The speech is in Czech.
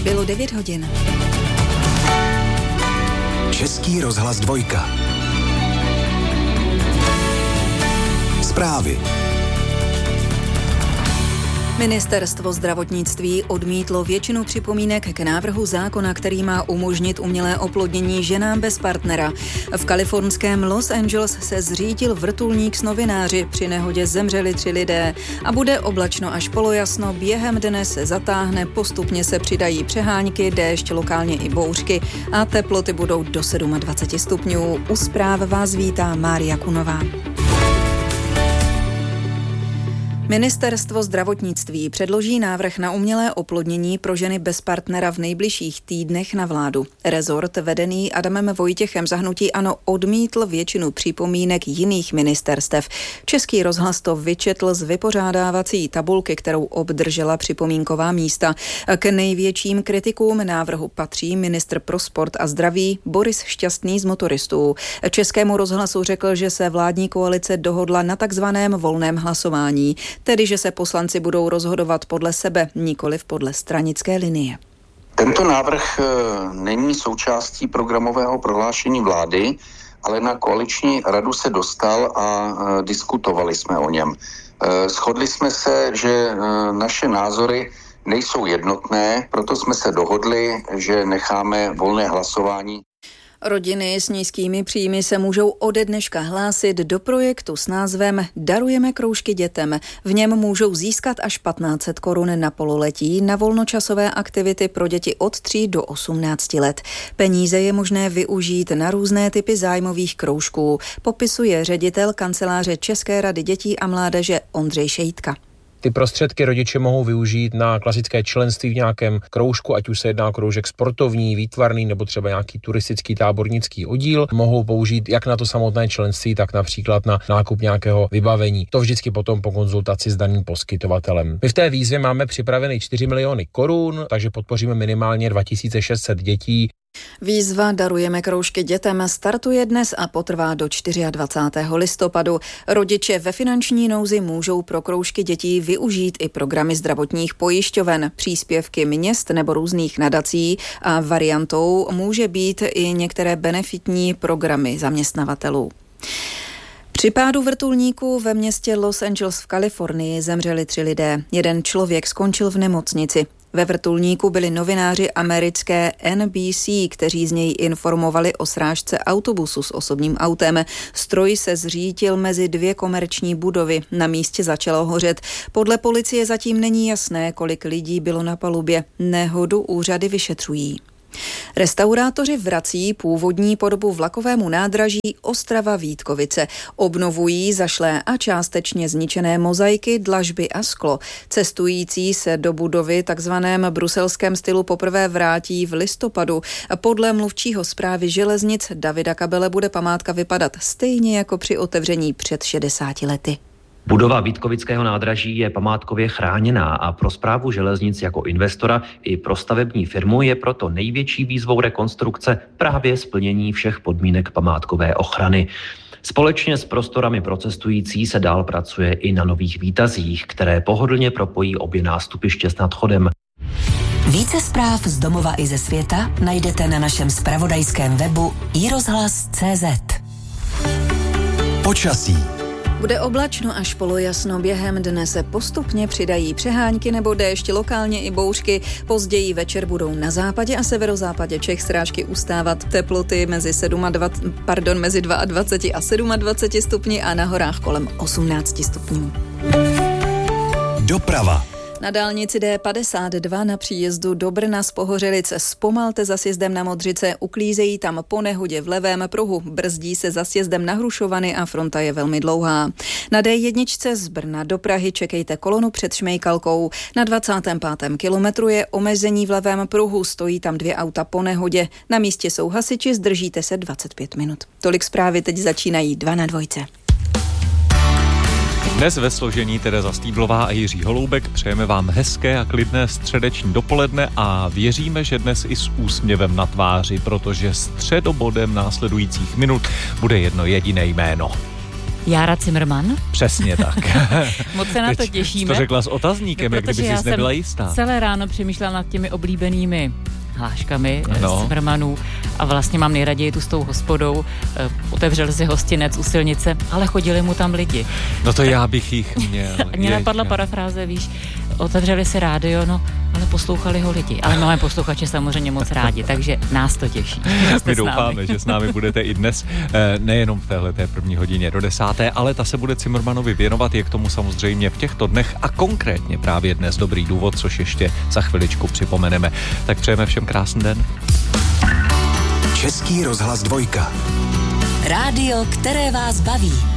Bylo 9 hodin. Český rozhlas 2. Zprávy. Ministerstvo zdravotnictví odmítlo většinu připomínek k návrhu zákona, který má umožnit umělé oplodnění ženám bez partnera. V kalifornském Los Angeles se zřítil vrtulník s novináři, při nehodě zemřeli 3 lidé a bude oblačno až polojasno, během dne se zatáhne, postupně se přidají přehánky, déšť, lokálně i bouřky a teploty budou do 27 stupňů. U zpráv vás vítá Mária Kunová. Ministerstvo zdravotnictví předloží návrh na umělé oplodnění pro ženy bez partnera v nejbližších týdnech na vládu. Rezort vedený Adamem Vojtěchem za hnutí ANO odmítl většinu připomínek jiných ministerstev. Český rozhlas to vyčetl z vypořádávací tabulky, kterou obdržela připomínková místa. K největším kritikům návrhu patří ministr pro sport a zdraví Boris Šťastný z Motoristů. Českému rozhlasu řekl, že se vládní koalice dohodla na takzvaném volném hlasování. Tedy, že se poslanci budou rozhodovat podle sebe, nikoliv podle stranické linie. Tento návrh není součástí programového prohlášení vlády, ale na koaliční radu se dostal a diskutovali jsme o něm. Shodli jsme se, že naše názory nejsou jednotné, proto jsme se dohodli, že necháme volné hlasování. Rodiny s nízkými příjmy se můžou ode dneška hlásit do projektu s názvem Darujeme kroužky dětem. V něm můžou získat až 1500 korun na pololetí na volnočasové aktivity pro děti od 3 do 18 let. Peníze je možné využít na různé typy zájmových kroužků, popisuje ředitel kanceláře České rady dětí a mládeže Ondřej Šejtka. Ty prostředky rodiče mohou využít na klasické členství v nějakém kroužku, ať už se jedná o kroužek sportovní, výtvarný nebo třeba nějaký turistický tábornický oddíl. Mohou použít jak na to samotné členství, tak například na nákup nějakého vybavení. To vždycky potom po konzultaci s daným poskytovatelem. My v té výzvě máme připraveny 4 miliony korun, takže podpoříme minimálně 2600 dětí. Výzva Darujeme kroužky dětem startuje dnes a potrvá do 24. listopadu. Rodiče ve finanční nouzi můžou pro kroužky dětí využít i programy zdravotních pojišťoven, příspěvky měst nebo různých nadací a variantou může být i některé benefitní programy zaměstnavatelů. Při pádu vrtulníku ve městě Los Angeles v Kalifornii zemřeli 3 lidé. Jeden člověk skončil v nemocnici. Ve vrtulníku byli novináři americké NBC, kteří z něj informovali o srážce autobusu s osobním autem. Stroj se zřítil mezi 2 komerční budovy. Na místě začalo hořet. Podle policie zatím není jasné, kolik lidí bylo na palubě. Nehodu úřady vyšetřují. Restaurátoři vrací původní podobu vlakovému nádraží Ostrava-Vítkovice. Obnovují zašlé a částečně zničené mozaiky, dlažby a sklo. Cestující se do budovy takzvaném bruselském stylu poprvé vrátí v listopadu. Podle mluvčího správy železnic Davida Kabele bude památka vypadat stejně jako při otevření před 60 lety. Budova Vítkovického nádraží je památkově chráněná a pro správu železnic jako investora i pro stavební firmu je proto největší výzvou rekonstrukce právě splnění všech podmínek památkové ochrany. Společně s prostorami pro cestující se dál pracuje i na nových výtazích, které pohodlně propojí obě nástupiště s nadchodem. Více zpráv z domova i ze světa najdete na našem zpravodajském webu iRozhlas.cz. Počasí. Bude oblačno až polojasno, během dne se postupně přidají přehánky nebo déšť, lokálně i bouřky. Později večer budou na západě a severozápadě Čech srážky ustávat, teploty mezi 22 a 27 stupni a na horách kolem 18 stupňů. Doprava. Na dálnici D52 na příjezdu do Brna z Pohořelic zpomalte za sjezdem na Modřice, uklízejí tam po nehodě v levém pruhu, brzdí se za sjezdem na Hrušovany a fronta je velmi dlouhá. Na D1 z Brna do Prahy čekejte kolonu před Šmejkalkou. Na 25. kilometru je omezení v levém pruhu, stojí tam 2 auta po nehodě. Na místě jsou hasiči, zdržíte se 25 minut. Tolik zprávy, teď začínají 2 na 2. Dnes ve složení Tereza Stýblová a Jiří Holoubek přejeme vám hezké a klidné středeční dopoledne a věříme, že dnes i s úsměvem na tváři, protože středobodem následujících minut bude jedno jediné jméno. Jára Cimrman. Přesně tak. Moc se na to těšíme. To řekla s otazníkem, jak kdyby jsi nebyla jistá. Celé ráno přemýšlela nad těmi oblíbenými hláškami z Cimrmanů a vlastně mám nejraději tu s tou hospodou. Otevřel si hostinec u silnice, ale chodili mu tam lidi. No to já bych jich měl. Mně napadla parafráze, víš, otevřeli si rádio, no, ale poslouchali ho lidi. Ale máme posluchače samozřejmě moc rádi, takže nás to těší. My doufáme, že s námi budete i dnes, nejenom v téhleté první hodině do 10., ale ta se bude Cimrmanovi věnovat, je k tomu samozřejmě v těchto dnech a konkrétně právě dnes dobrý důvod, což ještě za chviličku připomeneme. Tak přejeme všem krásný den. Český rozhlas 2. Rádio, které vás baví.